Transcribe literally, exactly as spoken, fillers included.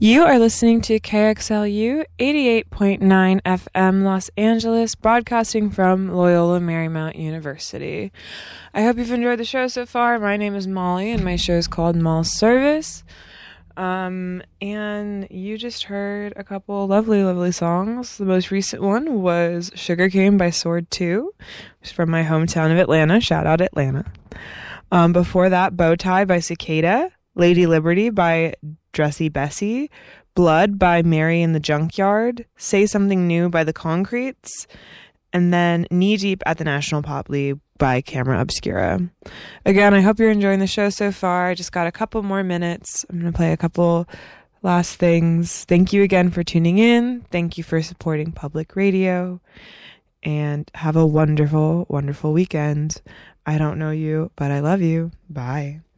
You are listening to K X L U eighty-eight point nine F M Los Angeles, broadcasting from Loyola Marymount University. I hope you've enjoyed the show so far. My name is Molly, and my show is called Mall Service. Um, and you just heard a couple lovely, lovely songs. The most recent one was Sugarcane by Sword two, which is from my hometown of Atlanta. Shout out Atlanta. Um, before that, Bowtie by Cicada, Lady Liberty by Dressy Bessie, Blood by Mary in the Junkyard, Say Something New by The Concretes, and then Knee Deep at the National Pop League by Camera Obscura. Again, I hope you're enjoying the show so far. I just got a couple more minutes. I'm going to play a couple last things. Thank you again for tuning in. Thank you for supporting public radio. And have a wonderful, wonderful weekend. I don't know you, but I love you. Bye.